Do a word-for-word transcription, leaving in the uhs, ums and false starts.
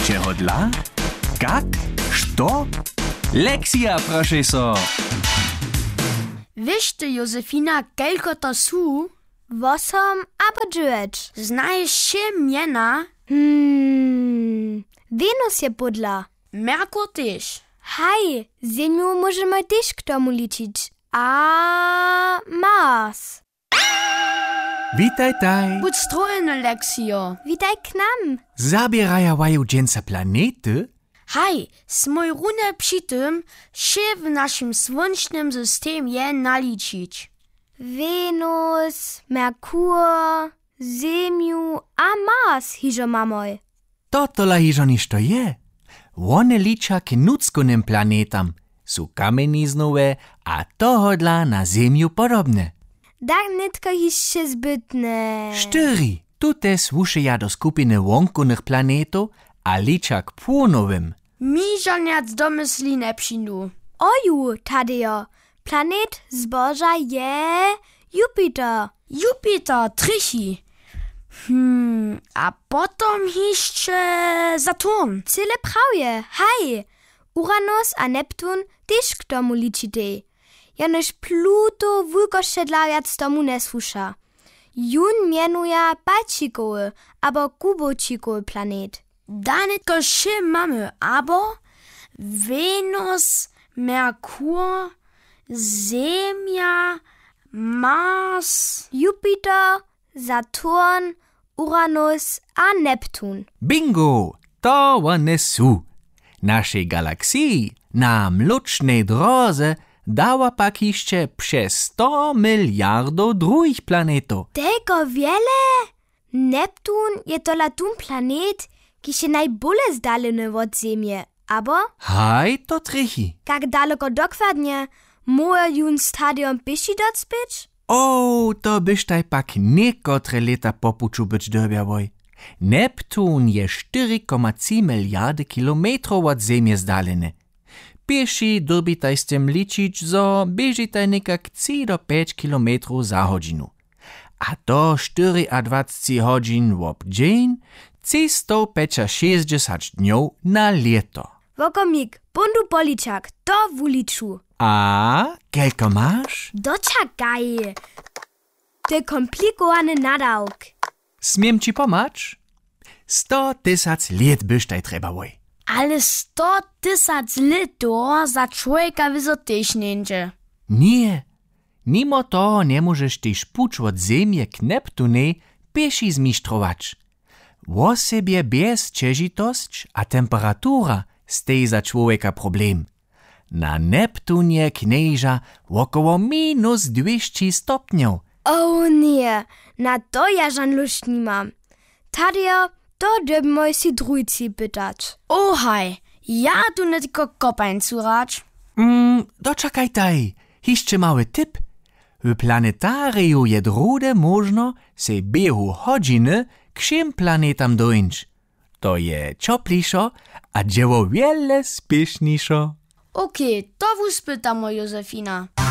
Čeho dla? Kak? Što? Lekcja, proszę so. Wiesz ty, Józefina, kelko to su? Wosom abo dziewięć. Znajesz się miena? Hmm, Wenus je podla. Merkur też. Hej, Ziemiu możemy też k tomu liczyć. A Mars. Witaj, taj. Budź strojny, Leksio. Witaj k nam. Zabieraja waju dżęca planety? Hej, smoj rune przy tym, się w naszym słonecznym systemie naliczyć. Wenus, Merkur, Ziemiu a Mars hižo mamoj. Totola hižo ništo je. One liča k nudzkonym planetam. Su kameniznowe, a tohodla na Zemju podobne. Tak nitko hišće zbytne. Štyri. Tute słušeja do skupiny wonkonych planetów, a liča k płonowym. Mi żoniac domysli ne przynu. Oju, Tadeo. Planet zboża je Jupiter. Jupiter, trichi. Hmm, a potom jeszcze Saturn. Cyle prawie, hej. Uranus a Neptun też k tomu ličite. Janož Pluto wulkoszedlawiac tomu ne słusza. Jun mienuje Balčikowy abo Kubočikowy planet. Danetko się mamy, abo Venus, Merkur, Ziemia, Mars, Jupiter, Saturn, Uranus a Neptun. Bingo! To one su. Naszej galaksii na mlocznej drodze dała pak jeszcze przez sto miliardów drugich planetów. Tego wiele? Neptun je tola tun planet, ki się najbole zdaleny od Ziemie. Abo? Haj, to trichi. Jak daleko dokładnie moje jun stadion bysi docpić? O, to byś taj pak niekotre lata popuczu być dobiałoj. Neptun je cztery przecinek trzy miliardy kilometrów od Ziemi zdaleny. Pieši dobitaj z tym liczyć, zo biežitaj nekak trzy do pięć kilometrów za godzinu. A to dwadzieścia cztery godzin wob dzień, sto sześćdziesiąt dniów na leto. Wokomik, bundu policzak, to wuliczu. A, kelko masz? Doczekaj. Ty komplikowany nadałk. Smiem ci pomać? Sto tysac lat byś taj trebałoj. Ale sto tysac lat to za człowieka wysotyś niędzie. Nie. Mimo to nie możesz tyś pucz od Ziemi k Neptunej pieši zmištrować. O sobie bez ciężitość a temperatura stej za człowieka problem. Na Neptunie knieża około minus dwieście stopniów. O nie, na to ja żan lust nie mam. Tadio, to debmoj si drujci pytać. O haj, ja tu nie tylko kopań curać. Mm, doczekaj taj, jeszcze mały tip. W planetariu je drude można se biehu godziny k všem planetam dojść. To je cioplišo, a dzieło wiele spieszniejszo. Okej, okay, to wuspytamo, Józefina.